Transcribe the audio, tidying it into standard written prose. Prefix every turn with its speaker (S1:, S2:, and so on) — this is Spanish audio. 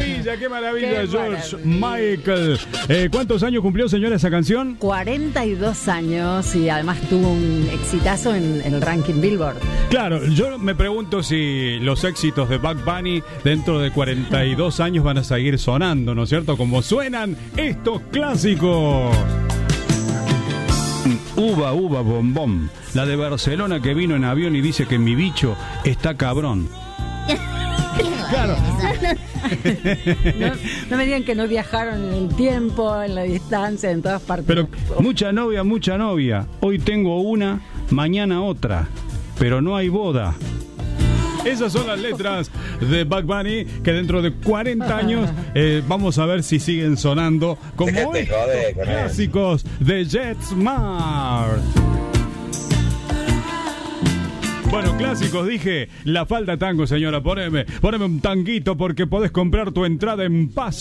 S1: qué maravilla,
S2: Qué
S1: George
S2: maravilla.
S1: Michael. ¿Cuántos años cumplió, señora, esa canción?
S2: 42 años y además tuvo un exitazo en el ranking Billboard.
S1: Claro, yo me pregunto si los éxitos de Bugs Bunny dentro de 42 años van a seguir sonando, ¿no es cierto? Como suenan estos clásicos. Uva, uva, bombón. La de Barcelona que vino en avión y dice que mi bicho está cabrón. Claro.
S2: No me digan que no viajaron en el tiempo, en la distancia, en todas partes.
S1: Pero mucha novia. Hoy tengo una, mañana otra. Pero no hay boda. Esas son las letras de Bugs Bunny que dentro de 40 años vamos a ver si siguen sonando como estos clásicos de JetSmart. Bueno, clásicos, dije, la falda tango, señora, poneme un tanguito porque podés comprar tu entrada en Paz.